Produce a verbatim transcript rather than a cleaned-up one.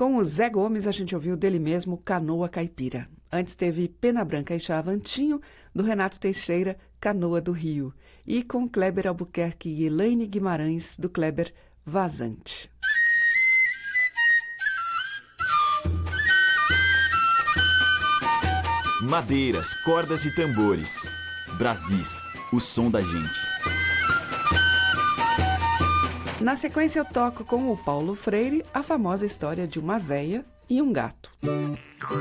Com o Zé Gomes, a gente ouviu dele mesmo Canoa Caipira. Antes teve Pena Branca e Chavantinho, do Renato Teixeira, Canoa do Rio. E com Kleber Albuquerque e Elaine Guimarães, do Kleber, Vazante. Madeiras, cordas e tambores. Brasis, o som da gente. Na sequência eu toco com o Paulo Freire a famosa história de uma véia e um gato.